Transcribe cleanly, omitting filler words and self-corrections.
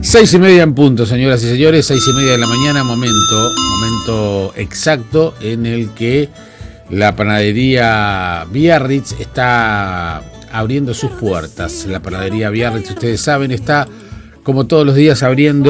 6:30 en punto, señoras y señores, 6:30 de la mañana, momento exacto en el que la panadería Biarritz está abriendo sus puertas. La panadería Biarritz, ustedes saben, está como todos los días abriendo